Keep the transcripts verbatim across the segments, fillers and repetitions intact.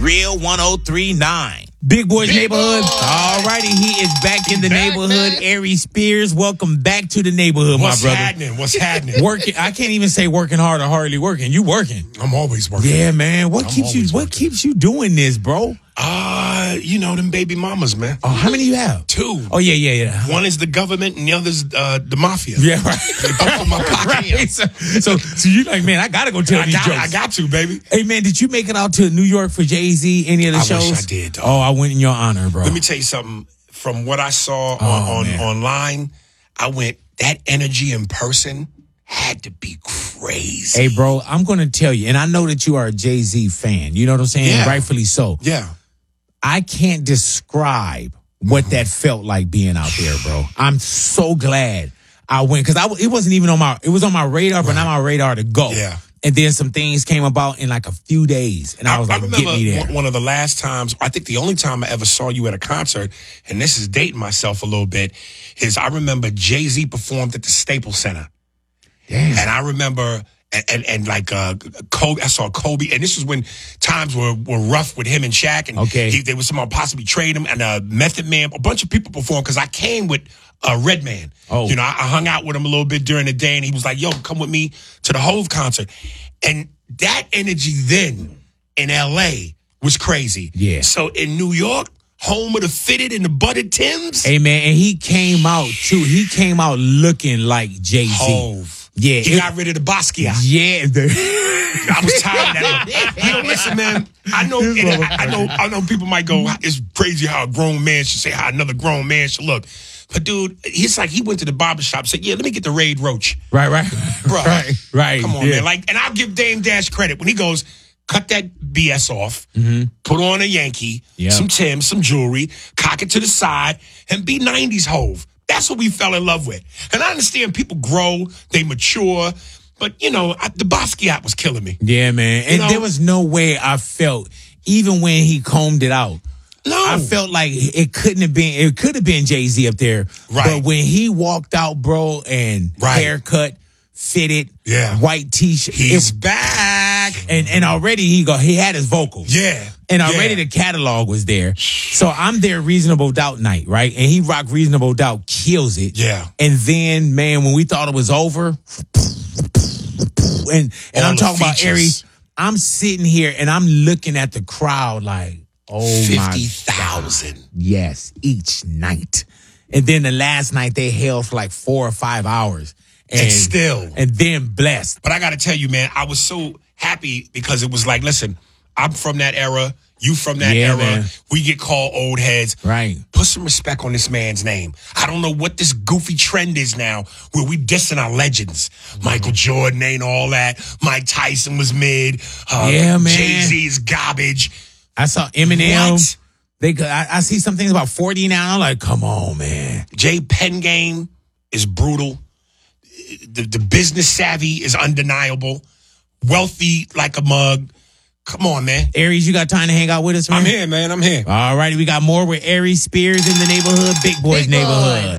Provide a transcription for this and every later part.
Real one oh three point nine. Big Boy's Big Neighborhood. Boy. All righty, he is back in the back, neighborhood. man. Aries Spears, welcome back to the neighborhood, What's my brother. happening? What's happening? Working. I can't even say working hard or hardly working. You working? I'm always working. Yeah, man. What I'm keeps you? always What working. keeps you doing this, bro? Uh, you know them baby mamas, man. Oh, how many you have? Two. Oh yeah, yeah, yeah. One is the government and the other's uh, the mafia. Yeah, right. They both in my pocket. Right. So, so, so you like, man, I gotta go tell I these got, jokes. I got to, baby. Hey, man, did you make it out to New York for Jay-Z? Any of the I shows? wish I did, dog. Oh, I went in your honor, bro. Let me tell you something. From what I saw Oh, on, on man. online, I went, that energy in person had to be crazy. Hey, bro, I'm gonna tell you, and I know that you are a Jay-Z fan. You know what I'm saying? Yeah. Rightfully so. Yeah. I can't describe what that felt like being out there, bro. I'm so glad I went because I w- it wasn't even on my it was on my radar, but not my radar to go. Yeah. And then some things came about in like a few days, and I was like, I "Get remember me there." one- one of the last times, I think the only time I ever saw you at a concert, and this is dating myself a little bit, is I remember Jay-Z performed at the Staples Center. Damn. And I remember, and, and, and like uh, Kobe, I saw Kobe, and this was when times were, were rough with him and Shaq, and Okay. he, they was somehow possibly trade him, and uh, Method Man, a bunch of people performed, because I came with uh, Redman. Oh. You know, I, I hung out with him a little bit during the day, and he was like, yo, come with me to the Hove concert. And that energy then in L A was crazy. Yeah. So in New York, home of the fitted and the butted Timbs, Hey, man, and he came out too. He came out looking like Jay-Z. Hove. Yeah, He it- got rid of the Basquiat. Yeah. the- I was tired of that. You know, listen, man. I know, and I, I know, I know. People might go, "It's crazy how a grown man should say how another grown man should look." But dude, it's like he went to the barbershop and said, "Yeah, let me get the Raid Roach." right, right, Bro, right, right. Come on, yeah. man. Like, and I'll give Dame Dash credit when he goes, cut that B S off, put on a Yankee, Yeah. some Tim's, some jewelry, cock it to the side, and be nineties Hove. That's what we fell in love with. And I understand people grow, they mature, but you know, I, the Basquiat was killing me. Yeah, man. And know- there was no way I felt, even when he combed it out, No, I felt like it couldn't have been, it could have been Jay-Z up there. Right. But when he walked out, bro, and Right. haircut, fitted, Yeah. white t-shirt. he's it- back. and, and already he go, he had his vocals. Yeah. And already Yeah. the catalog was there. So I'm there Reasonable Doubt night, right? And he rock Reasonable Doubt, kills it. Yeah. And then, man, when we thought it was over, and and All I'm the talking about features. Aries, I'm sitting here and I'm looking at the crowd like, oh my fifty thousand. God. Yes, each night. And then the last night they held for like four or five hours. And still. And then blessed. But I got to tell you, man, I was so happy because it was like, listen, I'm from that era. You from that Yeah, era. man. We get called old heads. Right. Put some respect on this man's name. I don't know what this goofy trend is now where we dissing our legends. Mm-hmm. Michael Jordan ain't all that. Mike Tyson was mid. Uh, Yeah, man. Jay-Z is garbage. I saw Eminem. What? They, I, I see some things about forty now. I'm like, come on, man. Jay Penn game is brutal. The, the business savvy is undeniable. Wealthy like a mug. Come on, man. Aries, you got time to hang out with us, man? I'm here, man. I'm here. All righty, we got more with Aries Spears in the neighborhood, Big Boy's Big Boy. neighborhood.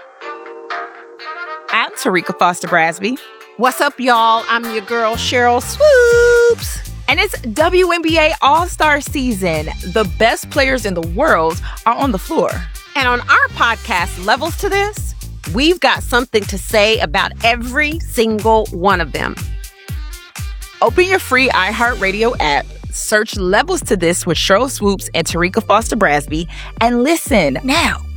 I'm Tarika Foster Brasby, What's up, y'all? I'm your girl, Cheryl Swoops. and it's W N B A All-Star season. The best players in the world are on the floor. And on our podcast, Levels to This, we've got something to say about every single one of them. Open your free iHeartRadio app, search Levels to This with Cheryl Swoops and Tarika Foster Brasby, and listen now.